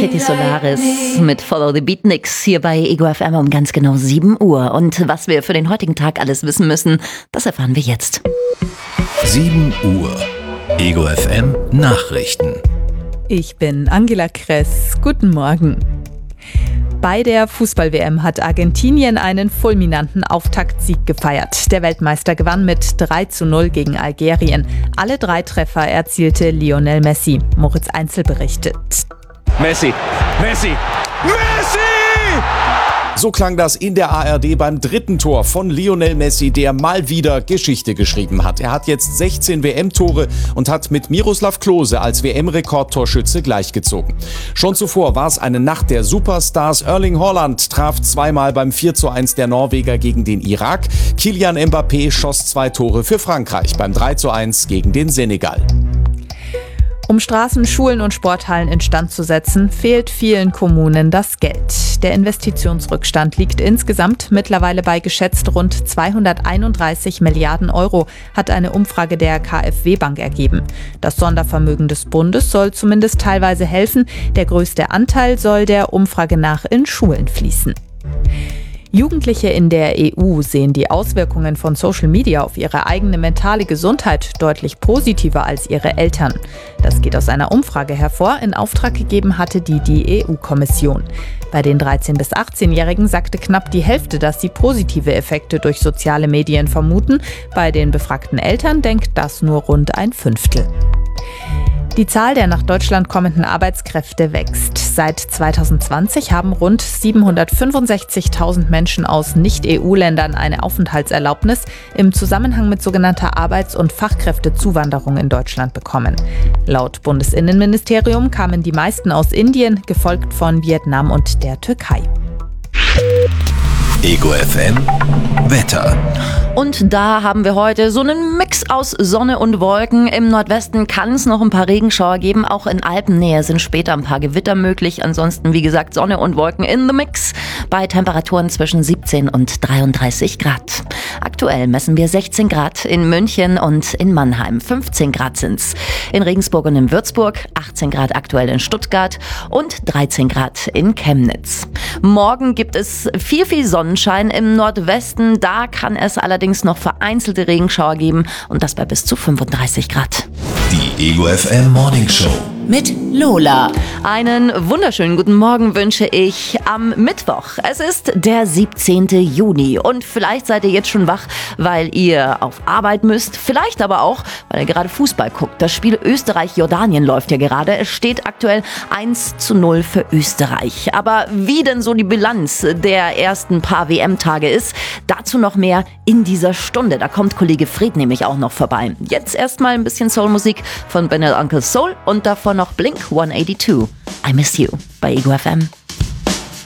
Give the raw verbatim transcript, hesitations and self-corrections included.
Katie Solaris mit Follow the Beatniks hier bei Ego F M um ganz genau sieben Uhr. Und was wir für den heutigen Tag alles wissen müssen, das erfahren wir jetzt. sieben Uhr. Ego F M Nachrichten. Ich bin Angela Kress. Guten Morgen. Bei der Fußball-W M hat Argentinien einen fulminanten Auftaktsieg gefeiert. Der Weltmeister gewann mit drei zu null gegen Algerien. Alle drei Treffer erzielte Lionel Messi. Moritz Einzel berichtet. Messi, Messi, Messi! So klang das in der A R D beim dritten Tor von Lionel Messi, der mal wieder Geschichte geschrieben hat. Er hat jetzt sechzehn W M-Tore und hat mit Miroslav Klose als W M-Rekordtorschütze gleichgezogen. Schon zuvor war es eine Nacht der Superstars. Erling Haaland traf zweimal beim vier zu eins der Norweger gegen den Irak. Kylian Mbappé schoss zwei Tore für Frankreich beim drei zu eins gegen den Senegal. Um Straßen, Schulen und Sporthallen instand zu setzen, fehlt vielen Kommunen das Geld. Der Investitionsrückstand liegt insgesamt mittlerweile bei geschätzt rund zweihunderteinunddreißig Milliarden Euro, hat eine Umfrage der KfW-Bank ergeben. Das Sondervermögen des Bundes soll zumindest teilweise helfen. Der größte Anteil soll der Umfrage nach in Schulen fließen. Jugendliche in der E U sehen die Auswirkungen von Social Media auf ihre eigene mentale Gesundheit deutlich positiver als ihre Eltern. Das geht aus einer Umfrage hervor, in Auftrag gegeben hatte die die E U-Kommission. Bei den dreizehn- bis achtzehnjährigen sagte knapp die Hälfte, dass sie positive Effekte durch soziale Medien vermuten. Bei den befragten Eltern denkt das nur rund ein Fünftel. Die Zahl der nach Deutschland kommenden Arbeitskräfte wächst. Seit zweitausendzwanzig haben rund siebenhundertfünfundsechzigtausend Menschen aus Nicht-E U-Ländern eine Aufenthaltserlaubnis im Zusammenhang mit sogenannter Arbeits- und Fachkräftezuwanderung in Deutschland bekommen. Laut Bundesinnenministerium kamen die meisten aus Indien, gefolgt von Vietnam und der Türkei. Ego F M Wetter. Und da haben wir heute so einen Mix aus Sonne und Wolken. Im Nordwesten kann es noch ein paar Regenschauer geben. Auch in Alpennähe sind später ein paar Gewitter möglich. Ansonsten, wie gesagt, Sonne und Wolken in the Mix. Bei Temperaturen zwischen siebzehn und dreiunddreißig Grad. Aktuell messen wir sechzehn Grad in München und in Mannheim. fünfzehn Grad sind's. In Regensburg und in Würzburg. achtzehn Grad aktuell in Stuttgart und dreizehn Grad in Chemnitz. Morgen gibt es viel, viel Sonnenschein im Nordwesten. Da kann es allerdings noch vereinzelte Regenschauer geben und das bei bis zu fünfunddreißig Grad. Die Ego F M Morning Show mit Lola. Einen wunderschönen guten Morgen wünsche ich am Mittwoch. Es ist der siebzehnten Juni und vielleicht seid ihr jetzt schon wach, weil ihr auf Arbeit müsst. Vielleicht aber auch, weil ihr gerade Fußball guckt. Das Spiel Österreich-Jordanien läuft ja gerade. Es steht aktuell eins zu null für Österreich. Aber wie denn so die Bilanz der ersten paar W M-Tage ist, dazu noch mehr in dieser Stunde. Da kommt Kollege Fred nämlich auch noch vorbei. Jetzt erstmal ein bisschen Soulmusik von Ben and Uncle Soul und davon noch Blink hundertzweiundachtzig. I Miss You bei Ego F M.